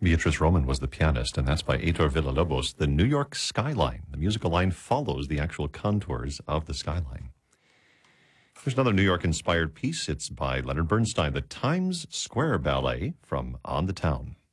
Beatrice Roman was the pianist, and that's by Heitor Villa-Lobos. The New York skyline, the musical line, follows the actual contours of the skyline. There's another New York-inspired piece. It's by Leonard Bernstein, the Times Square Ballet from On the Town.